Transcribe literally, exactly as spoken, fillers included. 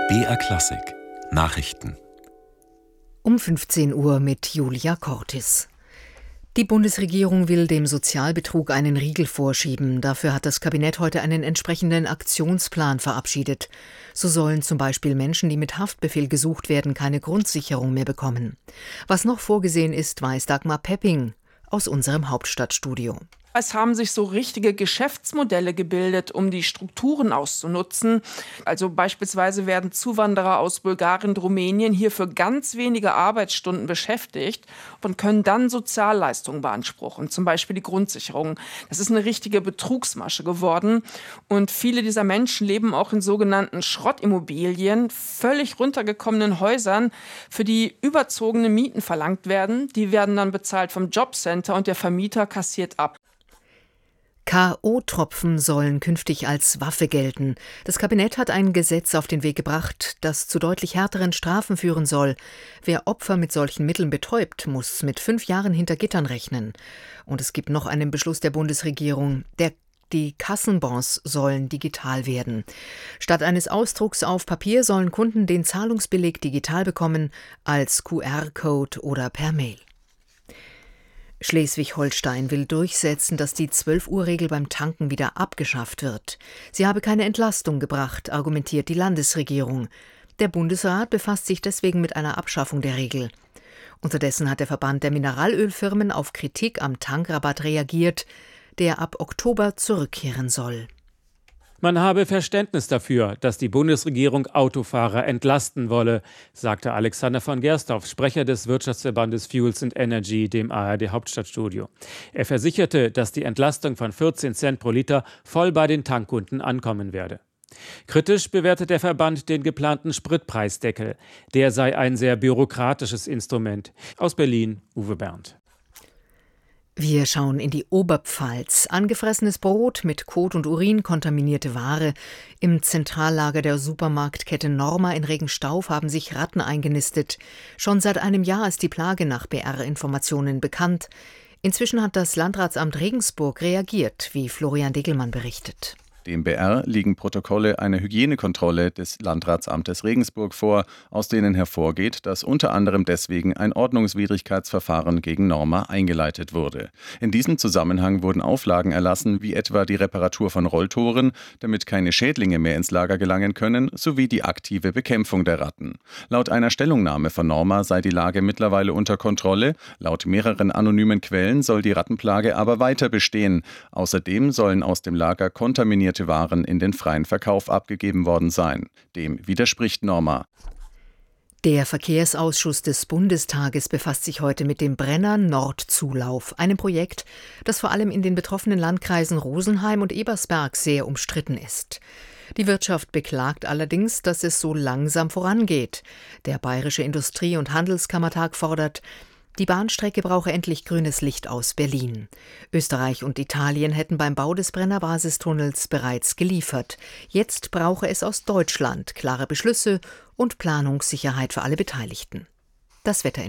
B R Klassik Nachrichten Um fünfzehn Uhr mit Julia Cortis. Die Bundesregierung will dem Sozialbetrug einen Riegel vorschieben. Dafür hat das Kabinett heute einen entsprechenden Aktionsplan verabschiedet. So sollen zum Beispiel Menschen, die mit Haftbefehl gesucht werden, keine Grundsicherung mehr bekommen. Was noch vorgesehen ist, weiß Dagmar Pepping aus unserem Hauptstadtstudio. Es haben sich so richtige Geschäftsmodelle gebildet, um die Strukturen auszunutzen. Also beispielsweise werden Zuwanderer aus Bulgarien und Rumänien hier für ganz wenige Arbeitsstunden beschäftigt und können dann Sozialleistungen beanspruchen, zum Beispiel die Grundsicherung. Das ist eine richtige Betrugsmasche geworden. Und viele dieser Menschen leben auch in sogenannten Schrottimmobilien, völlig runtergekommenen Häusern, für die überzogene Mieten verlangt werden. Die werden dann bezahlt vom Jobcenter und der Vermieter kassiert ab. K O-Tropfen sollen künftig als Waffe gelten. Das Kabinett hat ein Gesetz auf den Weg gebracht, das zu deutlich härteren Strafen führen soll. Wer Opfer mit solchen Mitteln betäubt, muss mit fünf Jahren hinter Gittern rechnen. Und es gibt noch einen Beschluss der Bundesregierung. Der Die Kassenbons sollen digital werden. Statt eines Ausdrucks auf Papier sollen Kunden den Zahlungsbeleg digital bekommen, als Q R-Code oder per Mail. Schleswig-Holstein will durchsetzen, dass die zwölf-Uhr-Regel beim Tanken wieder abgeschafft wird. Sie habe keine Entlastung gebracht, argumentiert die Landesregierung. Der Bundesrat befasst sich deswegen mit einer Abschaffung der Regel. Unterdessen hat der Verband der Mineralölfirmen auf Kritik am Tankrabatt reagiert, der ab Oktober zurückkehren soll. Man habe Verständnis dafür, dass die Bundesregierung Autofahrer entlasten wolle, sagte Alexander von Gersdorf, Sprecher des Wirtschaftsverbandes Fuels and Energy, dem A R D-Hauptstadtstudio. Er versicherte, dass die Entlastung von vierzehn Cent pro Liter voll bei den Tankkunden ankommen werde. Kritisch bewertet der Verband den geplanten Spritpreisdeckel. Der sei ein sehr bürokratisches Instrument. Aus Berlin, Uwe Berndt. Wir schauen in die Oberpfalz. Angefressenes Brot mit Kot und Urin, kontaminierte Ware. Im Zentrallager der Supermarktkette Norma in Regenstauf haben sich Ratten eingenistet. Schon seit einem Jahr ist die Plage nach B R-Informationen bekannt. Inzwischen hat das Landratsamt Regensburg reagiert, wie Florian Degelmann berichtet. Dem B R liegen Protokolle einer Hygienekontrolle des Landratsamtes Regensburg vor, aus denen hervorgeht, dass unter anderem deswegen ein Ordnungswidrigkeitsverfahren gegen Norma eingeleitet wurde. In diesem Zusammenhang wurden Auflagen erlassen, wie etwa die Reparatur von Rolltoren, damit keine Schädlinge mehr ins Lager gelangen können, sowie die aktive Bekämpfung der Ratten. Laut einer Stellungnahme von Norma sei die Lage mittlerweile unter Kontrolle. Laut mehreren anonymen Quellen soll die Rattenplage aber weiter bestehen. Außerdem sollen aus dem Lager kontaminierte Waren in den freien Verkauf abgegeben worden sein. Dem widerspricht Norma. Der Verkehrsausschuss des Bundestages befasst sich heute mit dem Brenner-Nord-Zulauf, einem Projekt, das vor allem in den betroffenen Landkreisen Rosenheim und Ebersberg sehr umstritten ist. Die Wirtschaft beklagt allerdings, dass es so langsam vorangeht. Der Bayerische Industrie- und Handelskammertag fordert, die Bahnstrecke brauche endlich grünes Licht aus Berlin. Österreich und Italien hätten beim Bau des Brenner-Basistunnels bereits geliefert. Jetzt brauche es aus Deutschland klare Beschlüsse und Planungssicherheit für alle Beteiligten. Das Wetter